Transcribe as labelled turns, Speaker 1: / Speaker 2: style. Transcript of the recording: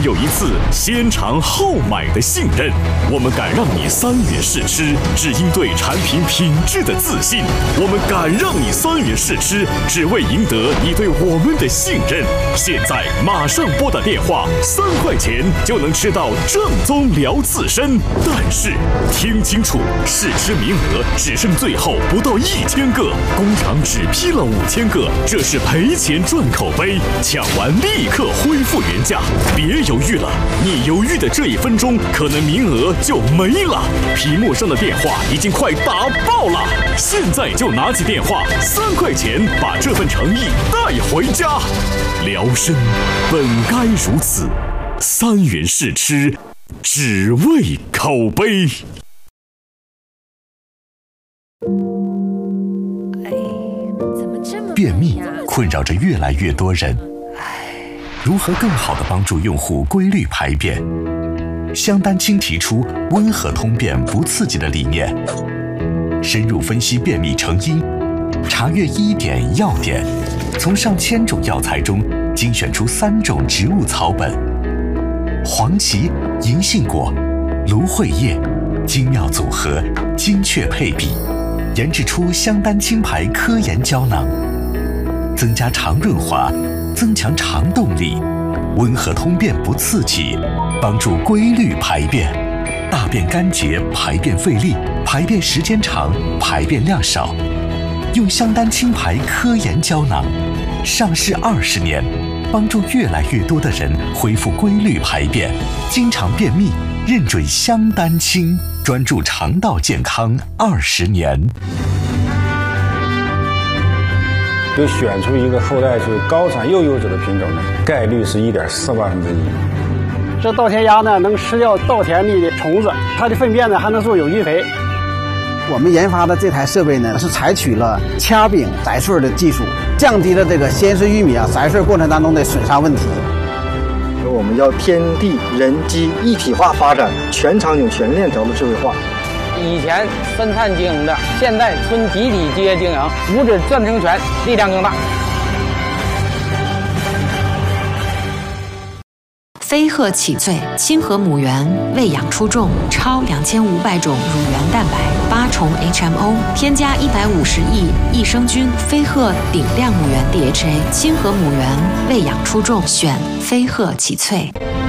Speaker 1: 有一次先尝后买的信任。我们敢让你3元试吃，只因对产品品质的自信。我们敢让你3元试吃，只为赢得你对我们的信任。现在马上拨打电话，3块钱就能吃到正宗辽刺身。但是听清楚，试吃名额只剩最后不到1000个，工厂只批了5000个，这是赔钱赚口碑，抢完立刻恢复原价。别犹豫了，你犹豫的这1分钟，可能名额就没了。屏幕上的电话已经快打爆了，现在就拿起电话，3块钱把这份诚意带回家。辽参本该如此，3元试吃，只为口碑。
Speaker 2: 便秘困扰着越来越多人，如何更好地帮助用户规律排便？香丹青提出温和通便不刺激的理念，深入分析便秘成因，查阅医典药典，从上千种药材中精选出3种植物草本，黄芪、银杏果、芦荟叶，精妙组合，精确配比，研制出香丹青牌科研胶囊，增加肠润滑，增强肠动力，温和通便不刺激，帮助规律排便，大便干结，排便费力，排便时间长，排便量少。用香丹青牌科研胶囊，上市20年，帮助越来越多的人恢复规律排便，经常便秘，认准香丹青，专注肠道健康20年。
Speaker 3: 就选出一个后代是高产又优质的品种呢，概率是1.4万分之1。
Speaker 4: 这稻田鸭呢，能吃掉稻田里的虫子，它的粪便呢还能做有机肥。
Speaker 5: 我们研发的这台设备呢，是采取了掐柄摘穗的技术，降低了这个鲜穗玉米摘穗过程当中的损伤问题。
Speaker 6: 我们要天地人机一体化发展，全场景全链条的智慧化。
Speaker 7: 以前分散经营的，现在村集体集约经营，五指暂停权力量更大。
Speaker 8: 飞鹤启萃亲和母猿喂养出众，超2500种乳源蛋白，8重 HMO， 添加150亿益生菌，飞鹤顶量母猿 DHA， 亲和母猿喂养出众，选飞鹤启萃。